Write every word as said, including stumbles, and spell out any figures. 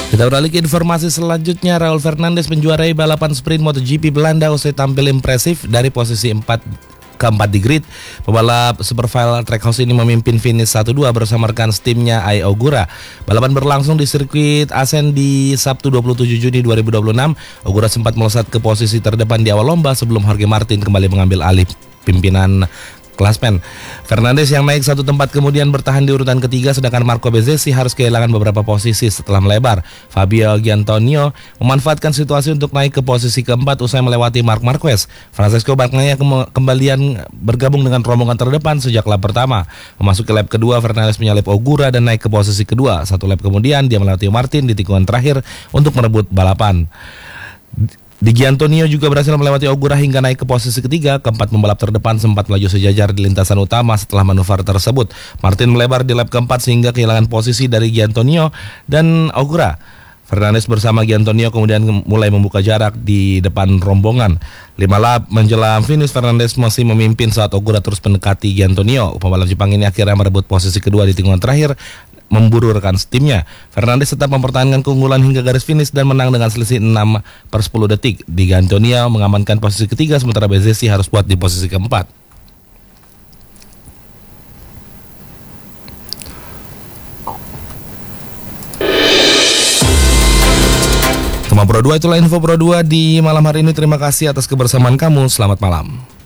Kita beralih ke informasi selanjutnya. Raul Fernandez menjuarai balapan sprint MotoGP Belanda usai tampil impresif dari posisi empat keempat di grid. Pebalap Superfile Trackhouse ini memimpin finish satu dua bersama rekan timnya Ai Ogura. Balapan berlangsung di sirkuit Assen di Sabtu dua puluh tujuh Juni dua ribu dua puluh enam. Ogura sempat melesat ke posisi terdepan di awal lomba sebelum Jorge Martin kembali mengambil alih pimpinan klasmen. Fernandez yang naik satu tempat kemudian bertahan di urutan ketiga, sedangkan Marco Bezzecchi harus kehilangan beberapa posisi setelah melebar. Fabio Giannantonio memanfaatkan situasi untuk naik ke posisi keempat usai melewati Marc Marquez. Francesco Bagnaia kembalian bergabung dengan rombongan terdepan sejak lap pertama. Memasuki lap kedua, Fernandez menyalip Ogura dan naik ke posisi kedua. Satu lap kemudian dia melewati Martin di tikungan terakhir untuk merebut balapan. Di Giannantonio juga berhasil melewati Ogura hingga naik ke posisi ketiga. Keempat pembalap terdepan sempat melaju sejajar di lintasan utama setelah manuver tersebut. Martin melebar di lap keempat sehingga kehilangan posisi dari Giannantonio dan Ogura. Fernandez bersama Giannantonio kemudian mulai membuka jarak di depan rombongan. Lima lap menjelang finish, Fernandez masih memimpin saat Ogura terus mendekati Giannantonio. Pembalap Jepang ini akhirnya merebut posisi kedua di tikungan terakhir, memburu rekan timnya. Fernandez tetap mempertahankan keunggulan hingga garis finish dan menang dengan selisih enam per sepuluh detik. Di Giannantonio mengamankan posisi ketiga, sementara Bezzecchi harus buat di posisi keempat. Teman Pro dua, itulah info Pro dua di malam hari ini. Terima kasih atas kebersamaan kamu. Selamat malam.